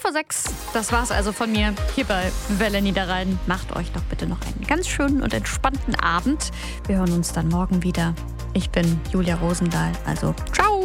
6 Uhr. Das war's also von mir hier bei Welle Niederrhein. Macht euch doch bitte noch einen ganz schönen und entspannten Abend. Wir hören uns dann morgen wieder. Ich bin Julia Rosendahl, also ciao.